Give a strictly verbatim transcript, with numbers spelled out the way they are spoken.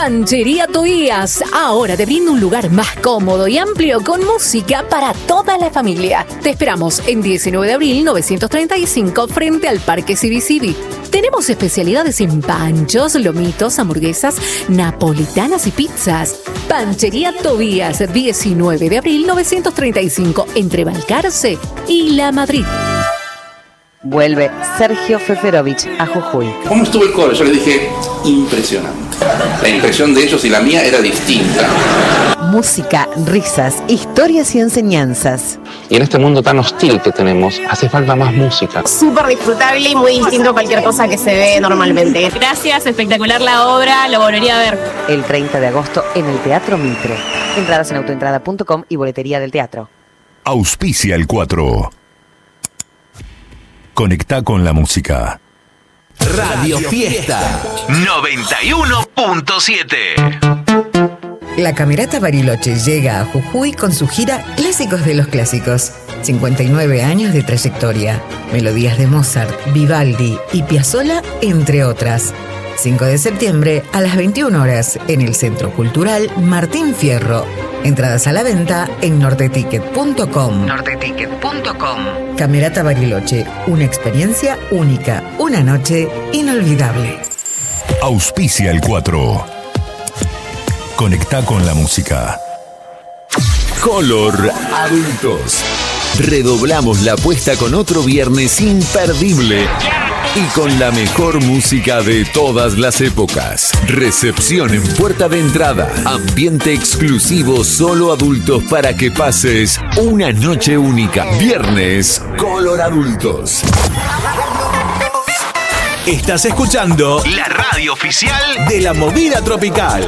Panchería Tobías, ahora te brinda un lugar más cómodo y amplio con música para toda la familia. Te esperamos en diecinueve de abril novecientos treinta y cinco frente al Parque Civi Civi. Tenemos especialidades en panchos, lomitos, hamburguesas, napolitanas y pizzas. Panchería Tobías, diecinueve de abril novecientos treinta y cinco entre Balcarce y La Madrid. Vuelve Sergio Feferovich a Jujuy. ¿Cómo estuvo el coro? Yo le dije, impresionante. La impresión de ellos y la mía era distinta. Música, risas, historias y enseñanzas. Y en este mundo tan hostil que tenemos, hace falta más música. Súper disfrutable y muy distinto a cualquier cosa que se ve normalmente. Gracias, espectacular la obra, lo volvería a ver. El treinta de agosto en el Teatro Mitre. Entradas en autoentrada punto com y boletería del teatro. Auspicia el cuatro. Conecta con la música. Radio Fiesta noventa y uno punto siete. La Camerata Bariloche llega a Jujuy con su gira Clásicos de los Clásicos. cincuenta y nueve años de trayectoria. Melodías de Mozart, Vivaldi y Piazzolla, entre otras. cinco de septiembre a las veintiuna horas en el Centro Cultural Martín Fierro. Entradas a la venta en norteticket punto com. norteticket punto com. Camerata Bariloche, una experiencia única, una noche inolvidable. Auspicia el cuatro. Conecta con la música. Color Adultos. Redoblamos la apuesta con otro viernes imperdible y con la mejor música de todas las épocas. Recepción en puerta de entrada. Ambiente exclusivo solo adultos para que pases una noche única. Viernes, Color Adultos. Estás escuchando la radio oficial de la movida tropical.